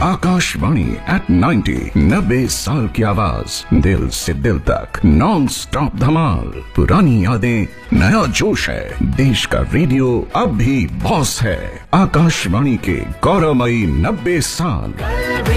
Akashvani eight 90, 90 साल की आवाज, दिल से दिल तक, नॉन स्टॉप धमाल। पुरानी यादें, नया जोश है। देश का रेडियो अब भी बॉस है। आकाशवाणी के गौरवमयी 90 साल।